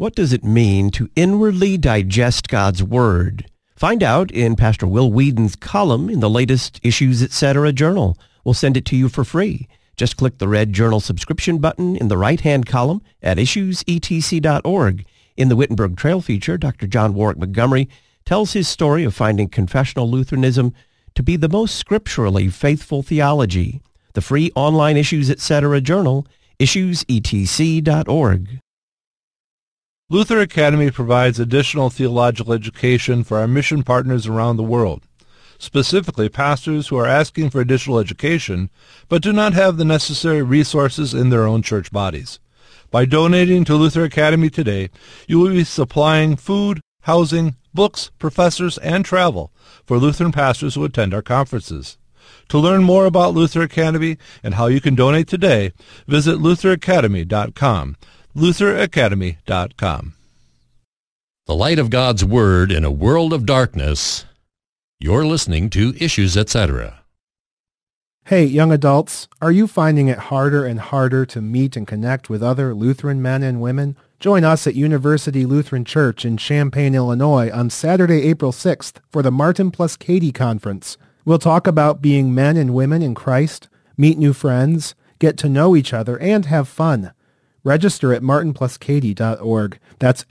What does it mean to inwardly digest God's Word? Find out in Pastor Will Whedon's column in the latest Issues Etc. journal. We'll send it to you for free. Just click the red journal subscription button in the right-hand column at issuesetc.org. In the Wittenberg Trail feature, Dr. John Warwick Montgomery tells his story of finding confessional Lutheranism to be the most scripturally faithful theology. The free online Issues Etc. journal, issuesetc.org. Luther Academy provides additional theological education for our mission partners around the world, specifically pastors who are asking for additional education but do not have the necessary resources in their own church bodies. By donating to Luther Academy today, you will be supplying food, housing, books, professors, and travel for Lutheran pastors who attend our conferences. To learn more about Luther Academy and how you can donate today, visit lutheracademy.com. lutheracademy.com. The light of God's Word in a world of darkness. You're listening to Issues Etc. Hey, young adults, are you finding it harder and harder to meet and connect with other Lutheran men and women? Join us at University Lutheran Church in Champaign, Illinois on Saturday, April 6th for the Martin plus Katie Conference. We'll talk about being men and women in Christ, meet new friends, get to know each other, and have fun. Register at martinpluskatie.org. That's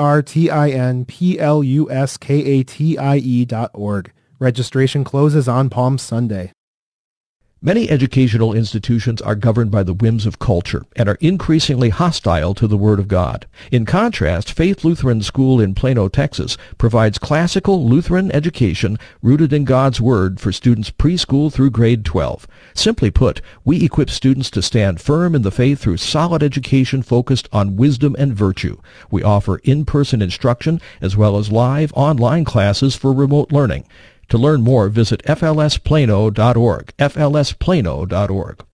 martinpluskatie.org. Registration closes on Palm Sunday. Many educational institutions are governed by the whims of culture and are increasingly hostile to the Word of God. In contrast, Faith Lutheran School in Plano, Texas provides classical Lutheran education rooted in God's Word for students preschool through grade 12. Simply put, we equip students to stand firm in the faith through solid education focused on wisdom and virtue. We offer in-person instruction as well as live online classes for remote learning. To learn more, visit flsplano.org, flsplano.org.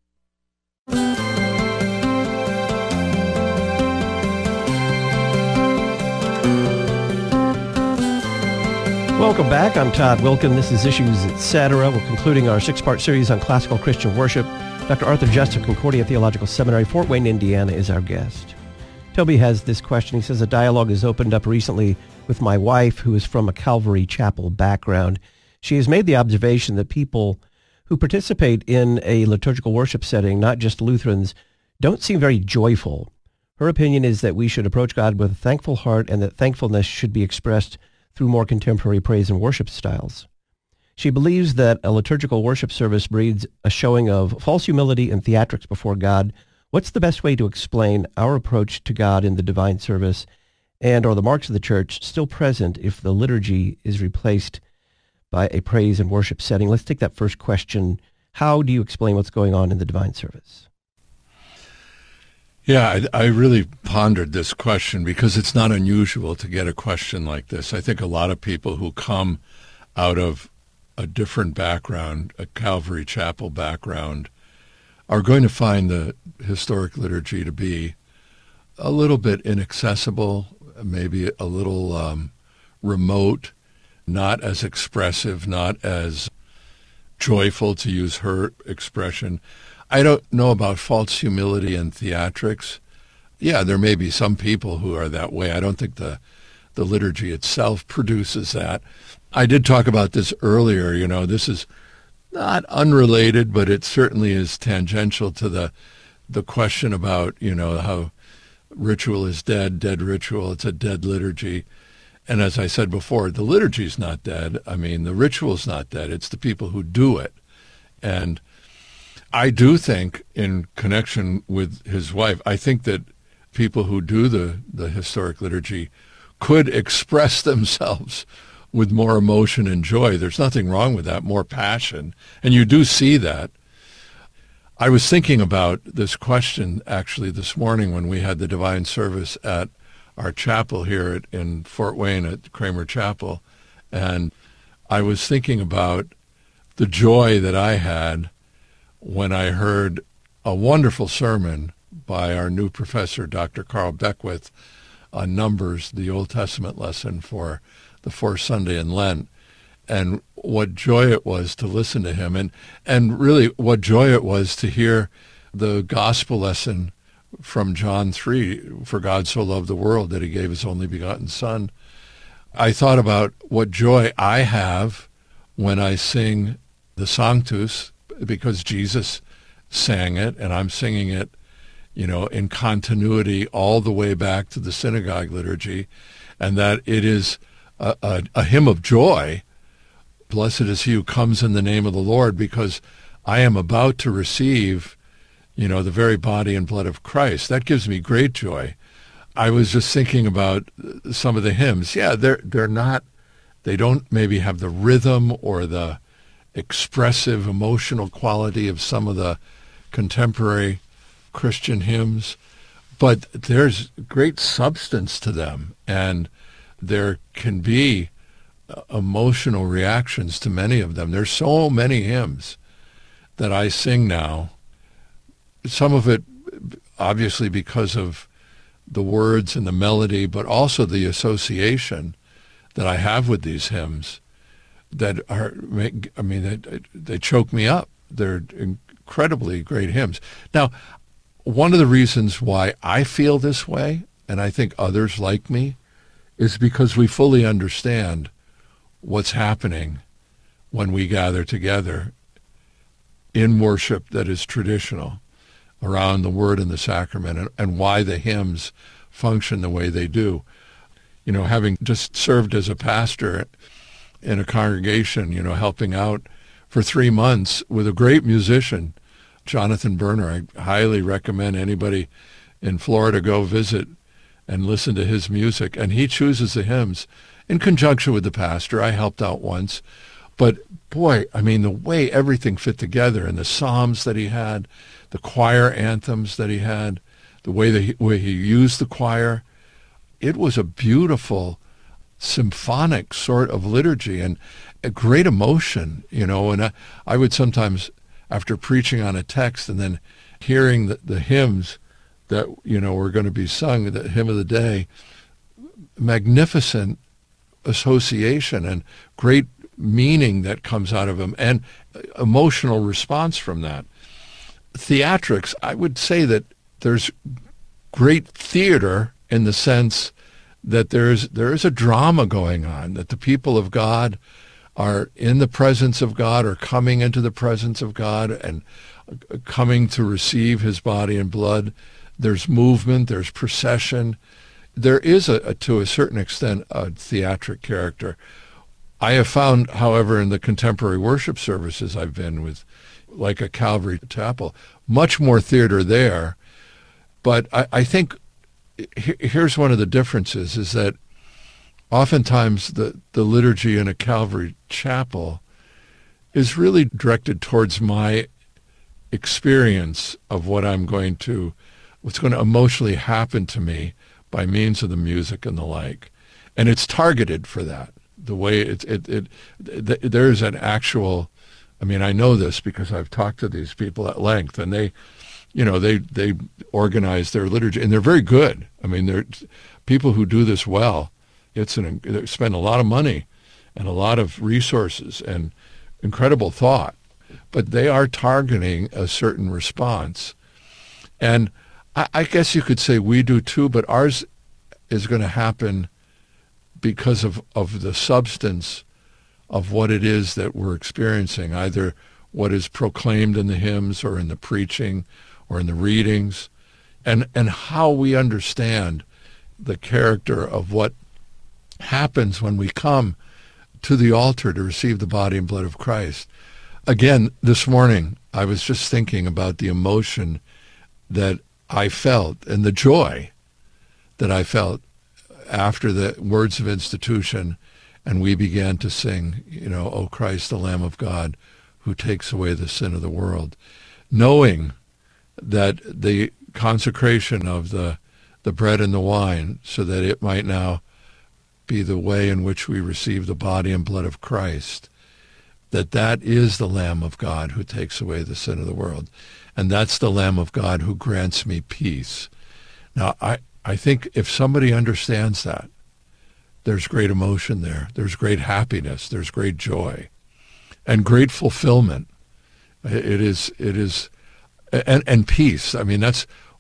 Welcome back. I'm Todd Wilkin. This is Issues Etc. We're concluding our six-part series on classical Christian worship. Dr. Arthur Jess of Concordia Theological Seminary, Fort Wayne, Indiana, is our guest. Toby has this question. He says, a dialogue has opened up recently with my wife, who is from a Calvary Chapel background. She has made the observation that people who participate in a liturgical worship setting, not just Lutherans, don't seem very joyful. Her opinion is that we should approach God with a thankful heart and that thankfulness should be expressed through more contemporary praise and worship styles. She believes that a liturgical worship service breeds a showing of false humility and theatrics before God. What's the best way to explain our approach to God in the divine service, and are the marks of the church still present if the liturgy is replaced by a praise and worship setting? Let's take that first question. How do you explain what's going on in the divine service? Yeah, I really pondered this question because it's not unusual to get a question like this. I think a lot of people who come out of a different background, a Calvary Chapel background, are going to find the historic liturgy to be a little bit inaccessible, maybe a little remote, not as expressive, not as joyful, to use her expression. I don't know about false humility and theatrics. Yeah, there may be some people who are that way. I don't think the liturgy itself produces that. I did talk about this earlier. You know, this is not unrelated, but it certainly is tangential to the question about, you know, how ritual is dead ritual. It's a dead liturgy. And as I said before, the liturgy's not dead. I mean, the ritual's not dead. It's the people who do it. And I do think, in connection with his wife, I think that people who do the historic liturgy could express themselves with more emotion and joy. There's nothing wrong with that, more passion. And you do see that. I was thinking about this question, actually, this morning when we had the divine service at our chapel here in Fort Wayne at Kramer Chapel. And I was thinking about the joy that I had when I heard a wonderful sermon by our new professor, Dr. Carl Beckwith, on Numbers, the Old Testament lesson for the fourth Sunday in Lent, and what joy it was to listen to him, and really what joy it was to hear the gospel lesson from John 3, for God so loved the world that he gave his only begotten Son. I thought about what joy I have when I sing the Sanctus, because Jesus sang it, and I'm singing it, in continuity all the way back to the synagogue liturgy, and that it is a hymn of joy. Blessed is he who comes in the name of the Lord, because I am about to receive, the very body and blood of Christ. That gives me great joy. I was just thinking about some of the hymns. Yeah, they don't maybe have the rhythm or the expressive, emotional quality of some of the contemporary Christian hymns, but there's great substance to them, and there can be emotional reactions to many of them. There's so many hymns that I sing now, some of it obviously because of the words and the melody, but also the association that I have with these hymns that they choke me up. They're incredibly great hymns. Now, one of the reasons why I feel this way, and I think others like me, is because we fully understand what's happening when we gather together in worship that is traditional around the Word and the Sacrament, and why the hymns function the way they do. Having just served as a pastor in a congregation, helping out for 3 months with a great musician, Jonathan Berner. I highly recommend anybody in Florida go visit and listen to his music. And he chooses the hymns in conjunction with the pastor. I helped out once. But boy, the way everything fit together, and the psalms that he had, the choir anthems that he had, the way he used the choir, it was a beautiful symphonic sort of liturgy and a great emotion, and I would sometimes, after preaching on a text and then hearing the hymns that, were going to be sung, the hymn of the day, magnificent association and great meaning that comes out of them, and emotional response from that. Theatrics, I would say that there's great theater in the sense that there is a drama going on, that the people of God are in the presence of God, or coming into the presence of God and coming to receive his body and blood. There's movement, there's procession. There is, to a certain extent, a theatric character. I have found, however, in the contemporary worship services I've been with, like a Calvary Chapel, much more theater there. But I think here's one of the differences, is that oftentimes the liturgy in a Calvary Chapel is really directed towards my experience of what's going to emotionally happen to me by means of the music and the like. And it's targeted for that. The way there's an actual, I know this because I've talked to these people at length, and they organize their liturgy, and they're very good. They're people who do this well. They spend a lot of money and a lot of resources and incredible thought, but they are targeting a certain response. And I guess you could say we do too, but ours is going to happen because of the substance of what it is that we're experiencing, either what is proclaimed in the hymns or in the preaching or in the readings, and how we understand the character of what happens when we come to the altar to receive the body and blood of Christ. Again, this morning, I was just thinking about the emotion that I felt and the joy that I felt after the words of institution, and we began to sing, O Christ, the Lamb of God, who takes away the sin of the world, knowing that the consecration of the bread and the wine, so that it might now be the way in which we receive the body and blood of Christ, that is the Lamb of God who takes away the sin of the world. And that's the Lamb of God who grants me peace. Now, I think if somebody understands that, there's great emotion there. There's great happiness. There's great joy and great fulfillment. It is, and peace. That's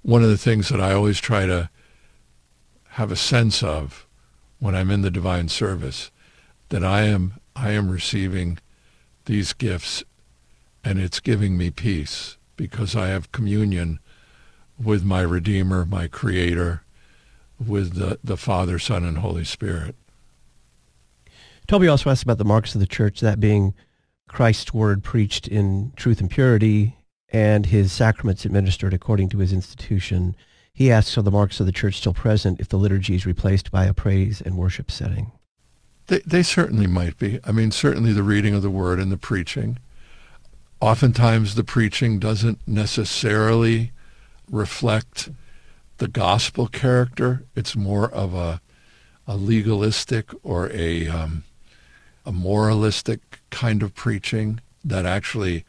one of the things that I always try to have a sense of when I'm in the divine service, that I am receiving these gifts, and it's giving me peace because I have communion with my Redeemer, my Creator, with the Father, Son, and Holy Spirit. Toby also asked about the marks of the church, that being Christ's word preached in truth and purity and his sacraments administered according to his institution. He asks, are the marks of the church still present if the liturgy is replaced by a praise and worship setting? They certainly might be. I mean, certainly the reading of the word and the preaching. Oftentimes the preaching doesn't necessarily reflect the gospel character. It's more of a legalistic or a moralistic kind of preaching that actually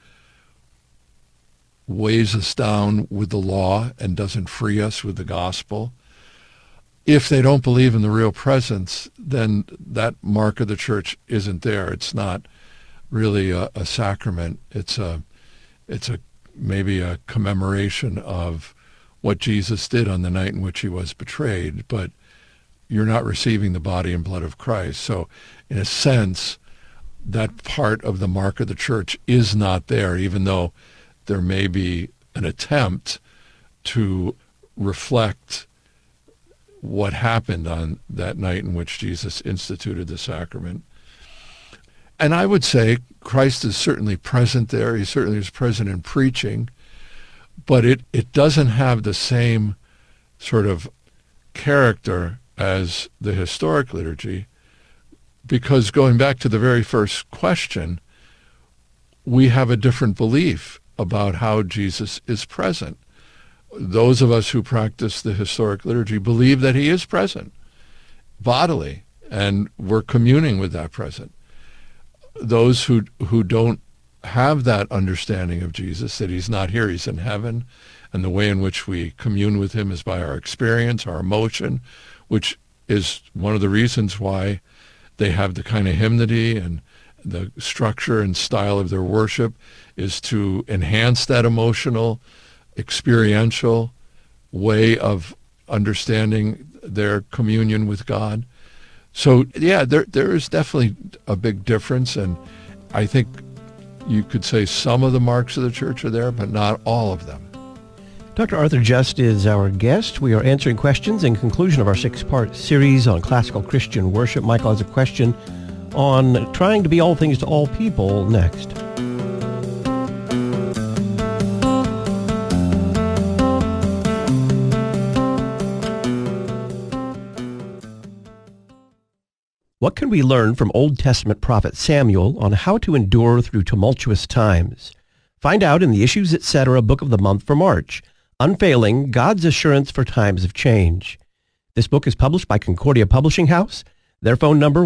weighs us down with the law and doesn't free us with the gospel. If they don't believe in the real presence, then that mark of the church isn't there. It's not really a sacrament. It's maybe a commemoration of what Jesus did on the night in which he was betrayed, but you're not receiving the body and blood of Christ. So in a sense, that part of the mark of the church is not there, even though there may be an attempt to reflect what happened on that night in which Jesus instituted the sacrament. And I would say Christ is certainly present there. He certainly is present in preaching, but it doesn't have the same sort of character as the historic liturgy, because going back to the very first question, we have a different belief about how Jesus is present. Those of us who practice the historic liturgy believe that he is present bodily, and we're communing with that present. Those who don't have that understanding of Jesus, that he's not here, he's in heaven, and the way in which we commune with him is by our experience, our emotion, which is one of the reasons why they have the kind of hymnody and the structure and style of their worship is to enhance that emotional, experiential way of understanding their communion with God. So, yeah, there is definitely a big difference, and I think you could say some of the marks of the church are there, but not all of them. Dr. Arthur Just is our guest. We are answering questions in conclusion of our 6-part series on classical Christian worship. Michael has a question on trying to be all things to all people next. What can we learn from Old Testament prophet Samuel on how to endure through tumultuous times? Find out in the Issues Etc. Book of the Month for March, Unfailing, God's Assurance for Times of Change. This book is published by Concordia Publishing House. Their phone number,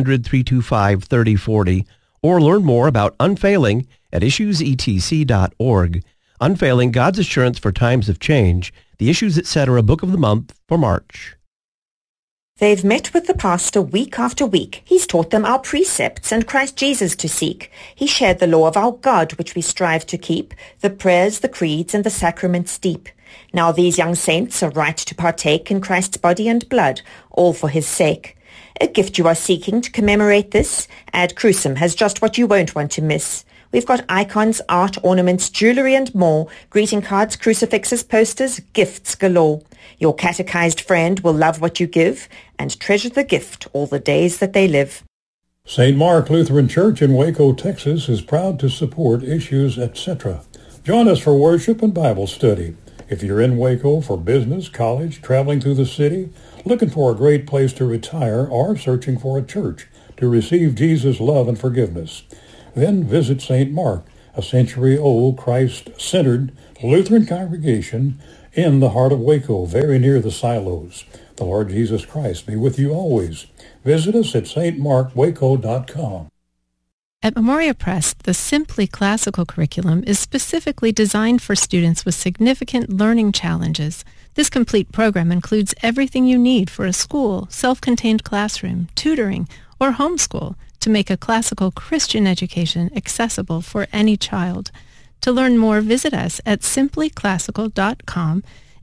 1-800-325-3040, or learn more about Unfailing at issuesetc.org. Unfailing, God's Assurance for Times of Change, the Issues Etc. Book of the Month for March. They've met with the pastor week after week. He's taught them our precepts and Christ Jesus to seek. He shared the law of our God, which we strive to keep, the prayers, the creeds, and the sacraments deep. Now these young saints are right to partake in Christ's body and blood, all for his sake. A gift you are seeking to commemorate this? Ad Crucem has just what you won't want to miss. We've got icons, art, ornaments, jewelry, and more. Greeting cards, crucifixes, posters, gifts galore. Your catechized friend will love what you give and treasure the gift all the days that they live. St. Mark Lutheran Church in Waco, Texas is proud to support Issues Etc. Join us for worship and Bible study. If you're in Waco for business, college, traveling through the city, looking for a great place to retire, or searching for a church to receive Jesus' love and forgiveness, then visit St. Mark, a century-old Christ-centered Lutheran congregation in the heart of Waco, very near the silos. The Lord Jesus Christ be with you always. Visit us at stmarkwaco.com. At Memoria Press, the Simply Classical curriculum is specifically designed for students with significant learning challenges. This complete program includes everything you need for a school, self-contained classroom, tutoring, or homeschool to make a classical Christian education accessible for any child. To learn more, visit us at simplyclassical.com.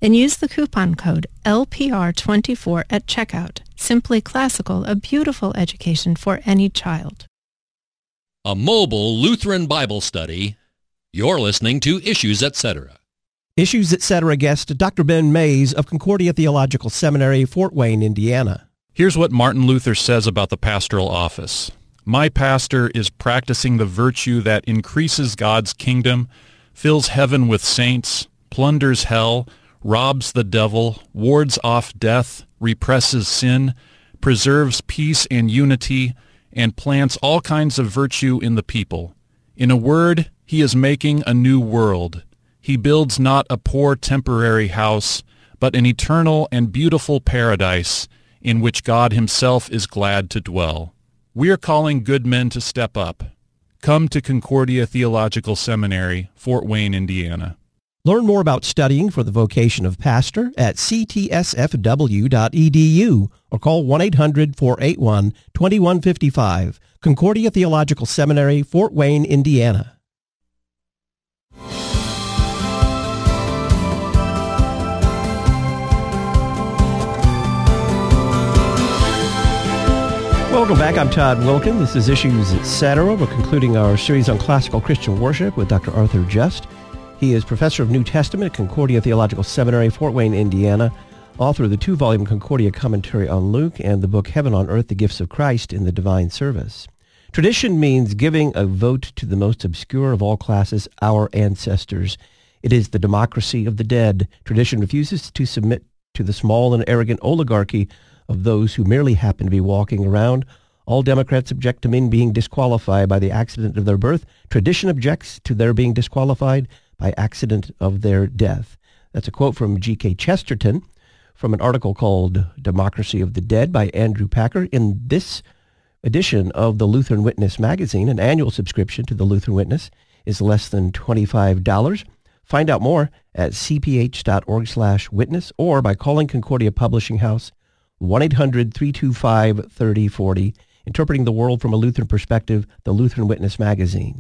and use the coupon code LPR24 at checkout. Simply Classical, a beautiful education for any child. A mobile Lutheran Bible study. You're listening to Issues, Etc. Issues, Etc. guest Dr. Ben Mays of Concordia Theological Seminary, Fort Wayne, Indiana. Here's what Martin Luther says about the pastoral office. My pastor is practicing the virtue that increases God's kingdom, fills heaven with saints, plunders hell, robs the devil, wards off death, represses sin, preserves peace and unity, and plants all kinds of virtue in the people. In a word, he is making a new world. He builds not a poor temporary house, but an eternal and beautiful paradise in which God himself is glad to dwell. We are calling good men to step up. Come to Concordia Theological Seminary, Fort Wayne, Indiana. Learn more about studying for the vocation of pastor at ctsfw.edu or call 1-800-481-2155. Concordia Theological Seminary, Fort Wayne, Indiana. Welcome back. I'm Todd Wilkin. This is Issues, Etc. We're concluding our series on classical Christian worship with Dr. Arthur Just. He is professor of New Testament at Concordia Theological Seminary, Fort Wayne, Indiana, author of the 2-volume Concordia Commentary on Luke and the book Heaven on Earth, The Gifts of Christ in the Divine Service. Tradition means giving a vote to the most obscure of all classes, our ancestors. It is the democracy of the dead. Tradition refuses to submit to the small and arrogant oligarchy of those who merely happen to be walking around. All Democrats object to men being disqualified by the accident of their birth. Tradition objects to their being disqualified by accident of their death. That's a quote from G.K. Chesterton from an article called Democracy of the Dead by Andrew Packer. In this edition of the Lutheran Witness magazine, an annual subscription to the Lutheran Witness is less than $25. Find out more at cph.org/witness or by calling Concordia Publishing House 1-800-325-3040, Interpreting the World from a Lutheran Perspective, the Lutheran Witness magazine.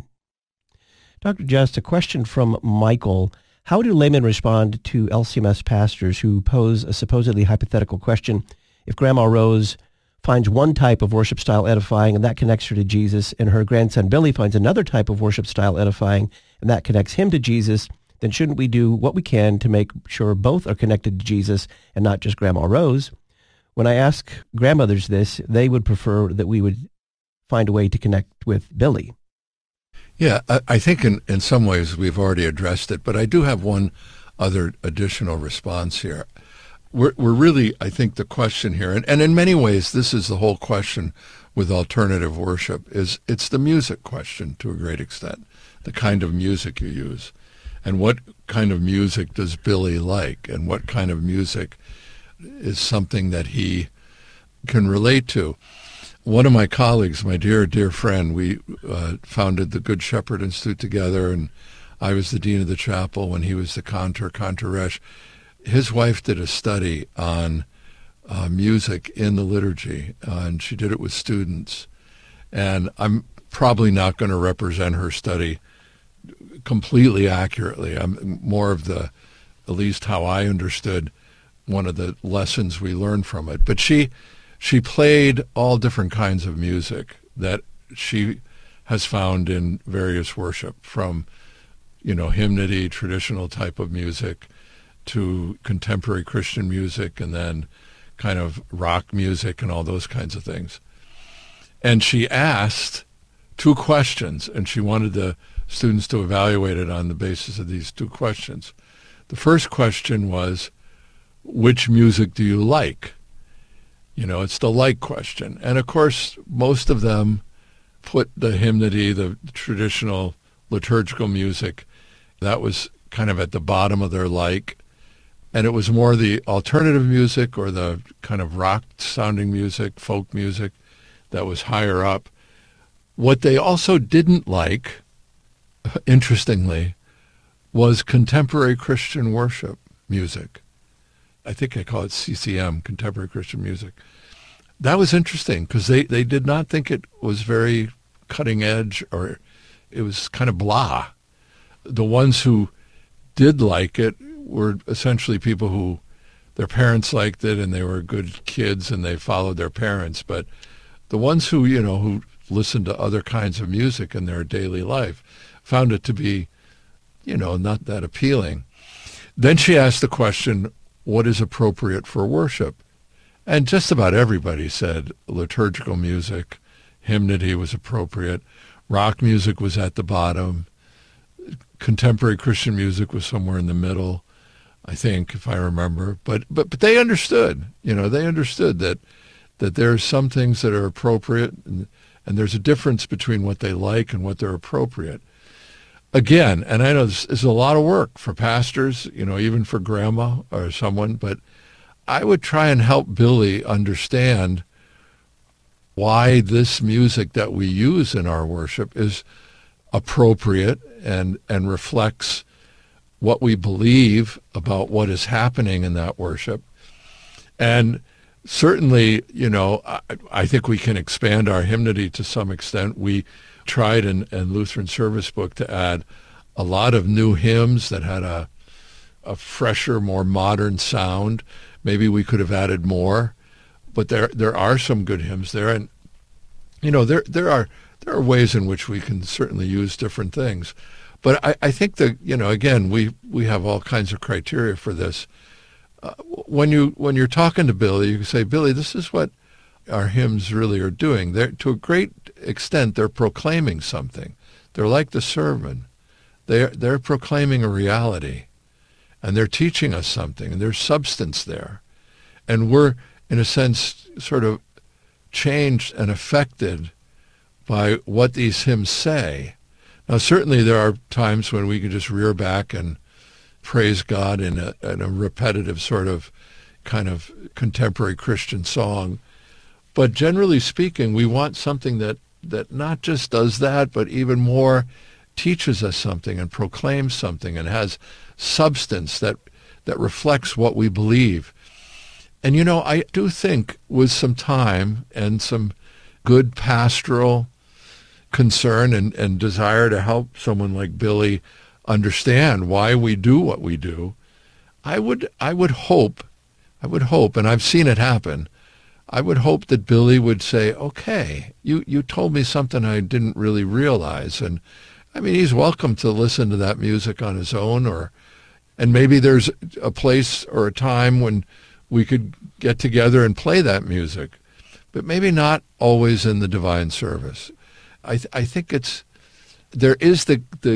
Dr. Just, a question from Michael. How do laymen respond to LCMS pastors who pose a supposedly hypothetical question? If Grandma Rose finds one type of worship style edifying and that connects her to Jesus, and her grandson Billy finds another type of worship style edifying and that connects him to Jesus, then shouldn't we do what we can to make sure both are connected to Jesus and not just Grandma Rose? When I ask grandmothers this, they would prefer that we would find a way to connect with Billy. Yeah, I think in some ways we've already addressed it, but I do have one other additional response here. We're really, I think, the question here, and in many ways this is the whole question with alternative worship, is it's the music question to a great extent, the kind of music you use. And what kind of music does Billy like, and what kind of music is something that he can relate to. One of my colleagues, my dear, dear friend, we founded the Good Shepherd Institute together, and I was the dean of the chapel when he was the cantor resh. His wife did a study on music in the liturgy, and she did it with students. And I'm probably not going to represent her study completely accurately. I'm more of the, at least how I understood one of the lessons we learned from it. But she played all different kinds of music that she has found in various worship, from, hymnody, traditional type of music, to contemporary Christian music, and then kind of rock music and all those kinds of things. And she asked 2 questions, and she wanted the students to evaluate it on the basis of these 2 questions. The first question was, which music do you like? It's the like question. And of course, most of them put the hymnody, the traditional liturgical music, that was kind of at the bottom of their like. And it was more the alternative music or the kind of rock-sounding music, folk music, that was higher up. What they also didn't like, interestingly, was contemporary Christian worship music. I think I call it CCM, contemporary Christian music. That was interesting because they did not think it was very cutting edge, or it was kind of blah. The ones who did like it were essentially people who their parents liked it and they were good kids and they followed their parents. But the ones who, who listened to other kinds of music in their daily life found it to be, not that appealing. Then she asked the question, what is appropriate for worship? And just about everybody said liturgical music, hymnody was appropriate, rock music was at the bottom, contemporary Christian music was somewhere in the middle, I think, if I remember. But they understood, they understood that there are some things that are appropriate, and there's a difference between what they like and what they're appropriate. Again, and I know this is a lot of work for pastors, even for grandma or someone, but I would try and help Billy understand why this music that we use in our worship is appropriate and reflects what we believe about what is happening in that worship. And certainly, I think we can expand our hymnody to some extent. We tried in Lutheran Service Book to add a lot of new hymns that had a fresher, more modern sound. Maybe we could have added more, but there are some good hymns there, and there are ways in which we can certainly use different things. But I think that again we have all kinds of criteria for this. When you're talking to Billy, you can say, Billy, this is what our hymns really are doing. To a great extent, they're proclaiming something. They're like the sermon. They're proclaiming a reality, and they're teaching us something, and there's substance there. And we're, in a sense, sort of changed and affected by what these hymns say. Now, certainly there are times when we can just rear back and praise God in a repetitive sort of kind of contemporary Christian song. But generally speaking, we want something that not just does that, but even more teaches us something and proclaims something and has substance that reflects what we believe. And, I do think with some time and some good pastoral concern and desire to help someone like Billy understand why we do what we do, I would hope, and I've seen it happen, I would hope that Billy would say, okay, you told me something I didn't really realize. And I mean, he's welcome to listen to that music on his own, and maybe there's a place or a time when we could get together and play that music, but maybe not always in the divine service. I think there is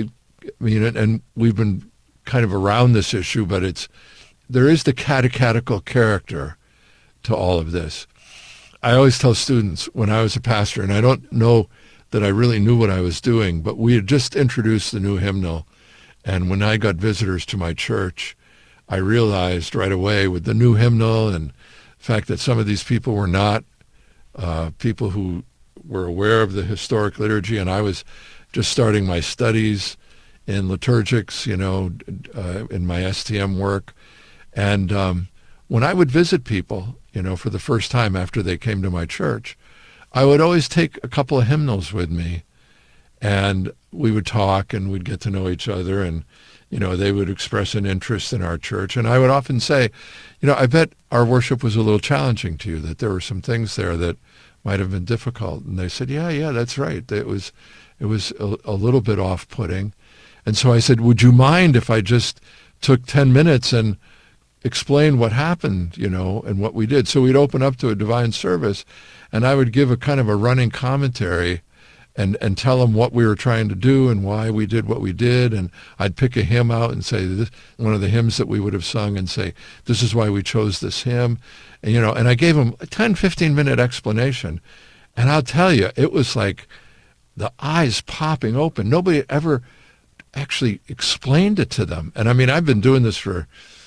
and we've been kind of around this issue, but there is the catechetical character to all of this. I always tell students when I was a pastor, and I don't know that I really knew what I was doing, but we had just introduced the new hymnal, and when I got visitors to my church, I realized right away with the new hymnal and the fact that some of these people were not people who were aware of the historic liturgy, and I was just starting my studies in liturgics, in my STM work. And when I would visit people, for the first time after they came to my church, I would always take a couple of hymnals with me, and we would talk and we'd get to know each other, and, they would express an interest in our church. And I would often say, I bet our worship was a little challenging to you, that there were some things there that might have been difficult. And they said, yeah, that's right. It was a little bit off-putting. And so I said, would you mind if I just took 10 minutes and explained what happened, and what we did? So we'd open up to a divine service, and I would give a kind of a running commentary and tell them what we were trying to do and why we did what we did. And I'd pick a hymn out and say, this one of the hymns that we would have sung, and say, this is why we chose this hymn. And, and I gave them a 10, 15-minute explanation. And I'll tell you, it was like the eyes popping open. Nobody ever actually explained it to them. And I mean, I've been doing this for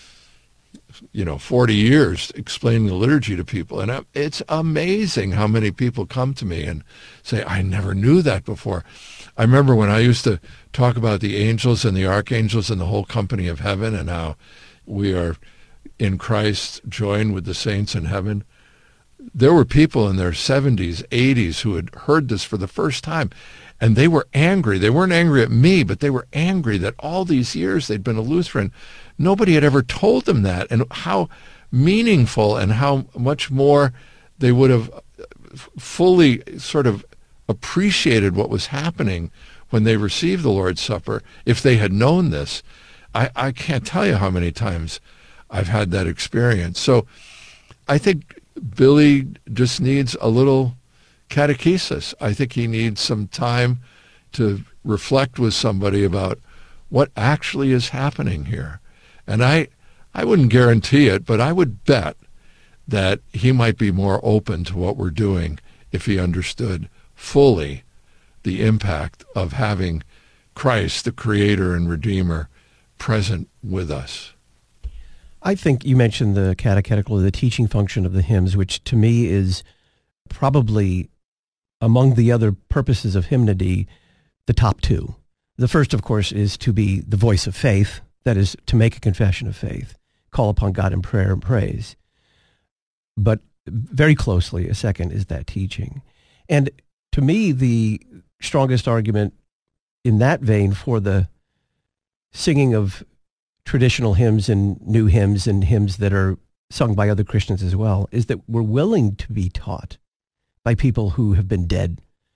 40 years, explaining the liturgy to people. And it's amazing how many people come to me and say, I never knew that before. I remember when I used to talk about the angels and the archangels and the whole company of heaven, and how we are in Christ joined with the saints in heaven. there were people in their 70s, 80s who had heard this for the first time, and they were angry. They weren't angry at me, but they were angry that all these years they'd been a Lutheran, nobody had ever told them that, and how meaningful and how much more they would have fully sort of appreciated what was happening when they received the Lord's Supper if they had known this. I can't tell you how many times I've had that experience. So I think Billy just needs a little catechesis. I think he needs some time to reflect with somebody about what actually is happening here. And I wouldn't guarantee it, but I would bet that he might be more open to what we're doing if he understood fully the impact of having Christ, the Creator and Redeemer, present with us. I think you mentioned the catechetical, or the teaching function of the hymns, which to me is probably, among the other purposes of hymnody, the top two. The first, of course, is to be the voice of faith, that is, to make a confession of faith, call upon God in prayer and praise. But very closely, a second is that teaching. And to me, the strongest argument in that vein for the singing of traditional hymns and new hymns and hymns that are sung by other Christians as well is that we're willing to be taught by people who have been dead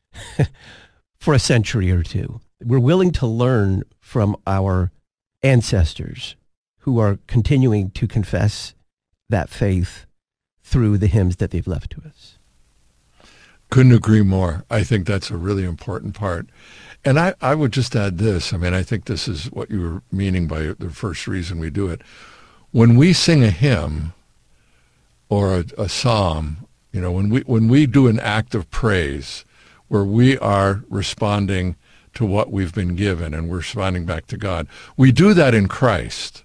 for a century or two. We're willing to learn from our ancestors who are continuing to confess that faith through the hymns that they've left to us. Couldn't agree more. I think that's a really important part. And I would just add this. I mean, I think this is what you were meaning by the first reason we do it. When we sing a hymn or a psalm, you know, when we do an act of praise where we are responding to what we've been given and we're responding back to God, we do that in Christ.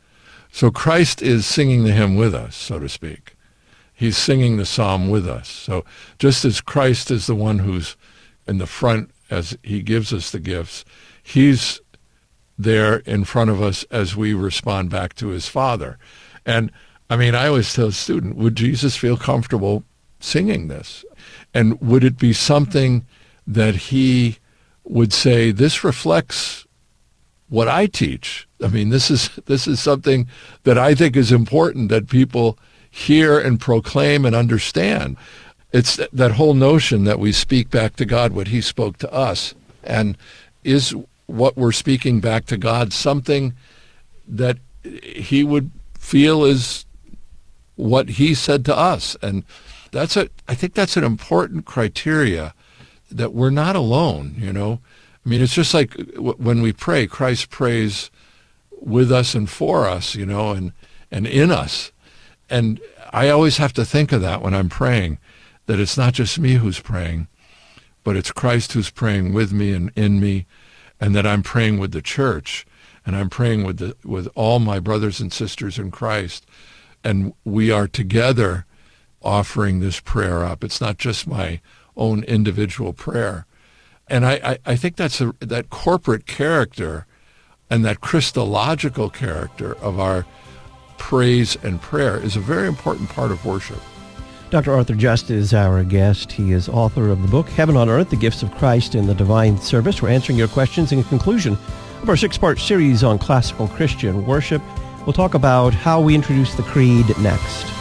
So Christ is singing the hymn with us, so to speak. He's singing the psalm with us. So just as Christ is the one who's in the front as he gives us the gifts, he's there in front of us as we respond back to his Father. And I mean, I always tell a student, would Jesus feel comfortable singing this? And would it be something that he would say, this reflects what I teach? I mean, this is something that I think is important that people hear and proclaim and understand. It's that whole notion that we speak back to God what he spoke to us. And is what we're speaking back to God something that he would feel is what he said to us? And I think that's an important criteria, that we're not alone, you know. I mean, it's just like when we pray, Christ prays with us and for us, you know, and in us. And I always have to think of that when I'm praying, that it's not just me who's praying, but it's Christ who's praying with me and in me, and that I'm praying with the church, and I'm praying with all my brothers and sisters in Christ, and we are together offering this prayer up. It's not just my own individual prayer. And I think that corporate character and that Christological character of our praise and prayer is a very important part of worship. Dr. Arthur Just is our guest. He is author of the book, Heaven on Earth, The Gifts of Christ in the Divine Service. We're answering your questions in conclusion of our 6-part series on classical Christian worship. We'll talk about how we introduce the Creed next.